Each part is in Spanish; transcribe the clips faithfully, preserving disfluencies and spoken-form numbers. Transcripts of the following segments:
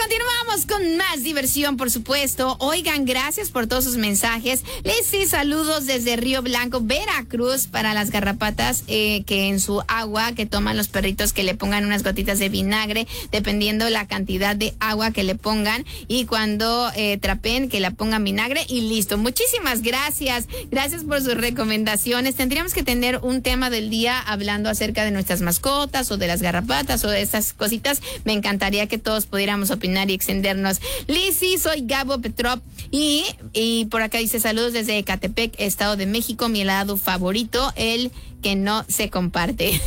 continuamos con más diversión, por supuesto. Oigan, gracias por todos sus mensajes. Les sí, saludos desde Río Blanco, Veracruz, para las garrapatas eh, que en su agua que toman los perritos, que le pongan unas gotitas de vinagre, dependiendo la cantidad de agua que le pongan, y cuando eh, trapen, que la pongan vinagre y listo. Muchísimas gracias. Gracias por sus recomendaciones. Tendríamos que tener un tema del día hablando acerca de nuestras mascotas o de las garrapatas o de estas cositas. Me encantaría que todos pudiéramos opinar y extendernos. Lizzy, soy Gabo Petrov y, y por acá dice saludos desde Ecatepec, Estado de México. Mi helado favorito, el que no se comparte.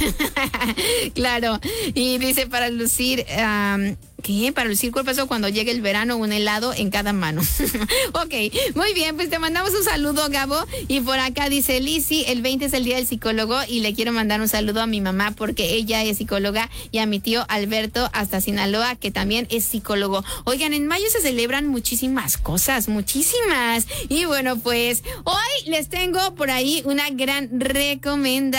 Claro. Y dice para lucir, um, ¿qué? Para lucir cuerpazo cuando llegue el verano, un helado en cada mano. Ok, muy bien, pues te mandamos un saludo, Gabo. Y por acá dice Lizzy, el veinte es el día del psicólogo y le quiero mandar un saludo a mi mamá porque ella es psicóloga, y a mi tío Alberto hasta Sinaloa, que también es psicólogo. Oigan, en mayo se celebran muchísimas cosas, muchísimas. Y bueno, pues hoy les tengo por ahí una gran recomendación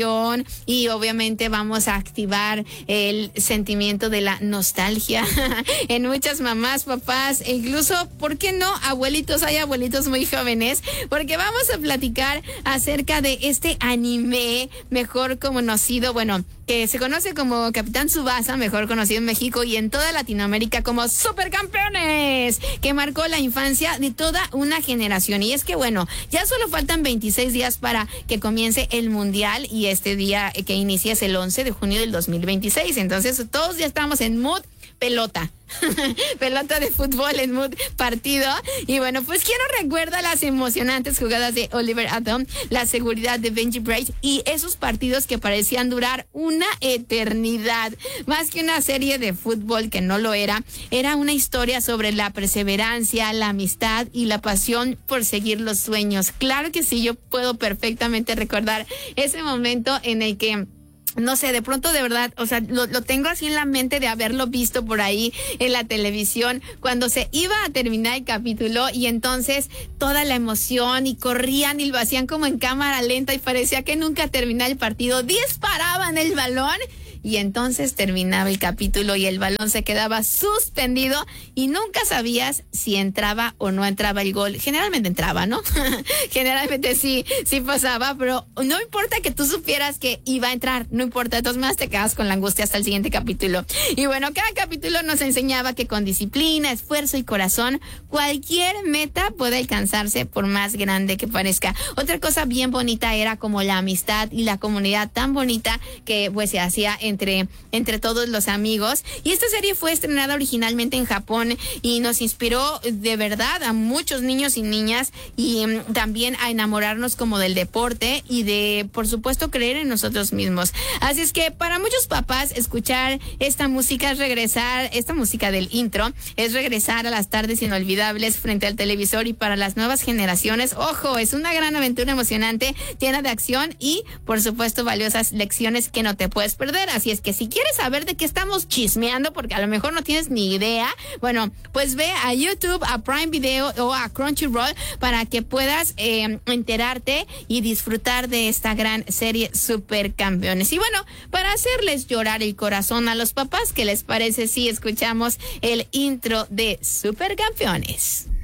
y obviamente vamos a activar el sentimiento de la nostalgia en muchas mamás, papás e incluso, ¿por qué no, abuelitos? Hay abuelitos muy jóvenes, porque vamos a platicar acerca de este anime mejor conocido, bueno, que se conoce como Capitán Tsubasa, mejor conocido en México y en toda Latinoamérica como Supercampeones, que marcó la infancia de toda una generación. Y es que bueno, ya solo faltan veintiséis días para que comience el Mundial, y este día que inicia es el once de junio del dos mil veintiséis. Entonces todos ya estamos en mood pelota. Pelota de fútbol, en mood partido. Y bueno, pues quién no recuerda las emocionantes jugadas de Oliver Atom, la seguridad de Benji Brace y esos partidos que parecían durar una eternidad. Más que una serie de fútbol, que no lo era, era una historia sobre la perseverancia, la amistad y la pasión por seguir los sueños. Claro que sí, yo puedo perfectamente recordar ese momento en el que, no sé, de pronto de verdad, o sea, lo, lo tengo así en la mente de haberlo visto por ahí en la televisión cuando se iba a terminar el capítulo, y entonces toda la emoción y corrían y lo hacían como en cámara lenta y parecía que nunca terminaba el partido, disparaban el balón y entonces terminaba el capítulo y el balón se quedaba suspendido y nunca sabías si entraba o no entraba el gol. Generalmente entraba, ¿no? Generalmente sí, sí pasaba, pero no importa que tú supieras que iba a entrar, no importa, de todas maneras te quedas con la angustia hasta el siguiente capítulo. Y bueno, cada capítulo nos enseñaba que con disciplina, esfuerzo y corazón, cualquier meta puede alcanzarse por más grande que parezca. Otra cosa bien bonita era como la amistad y la comunidad tan bonita que pues se hacía en Entre, entre todos los amigos. Y esta serie fue estrenada originalmente en Japón y nos inspiró de verdad a muchos niños y niñas, y um, también a enamorarnos como del deporte y de, por supuesto, creer en nosotros mismos. Así es que para muchos papás escuchar esta música es regresar, esta música del intro es regresar a las tardes inolvidables frente al televisor, y para las nuevas generaciones, ojo, es una gran aventura emocionante, llena de acción y, por supuesto, valiosas lecciones que no te puedes perder. Así es que si quieres saber de qué estamos chismeando, porque a lo mejor no tienes ni idea, bueno, pues ve a YouTube, a Prime Video o a Crunchyroll para que puedas eh, enterarte y disfrutar de esta gran serie Supercampeones. Y bueno, para hacerles llorar el corazón a los papás, ¿qué les parece si escuchamos el intro de Supercampeones?